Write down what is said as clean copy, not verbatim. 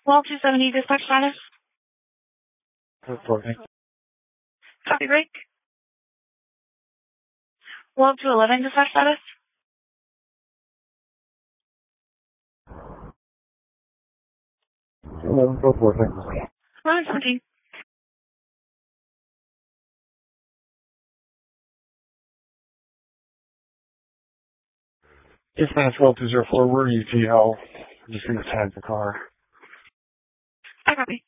Well, 270 dispatch status. Reporting. Copy break. Well, 211 dispatch status. 11, reporting. 1117. Dispatch 12204, we're ETL. Just gonna tag the car. I copy.